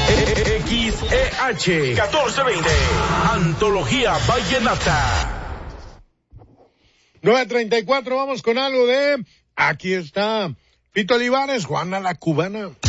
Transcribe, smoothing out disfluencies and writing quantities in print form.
XEH 1420. Antología Vallenata. 9:34, vamos con algo de... Aquí está Fito Olivares, Juana la Cubana.